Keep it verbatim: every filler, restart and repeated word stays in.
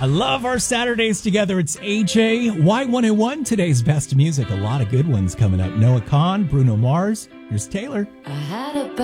I love our Saturdays together. It's A J, Y one oh one, today's best music. A lot of good ones coming up. Noah Kahan, Bruno Mars. Here's Taylor. I had a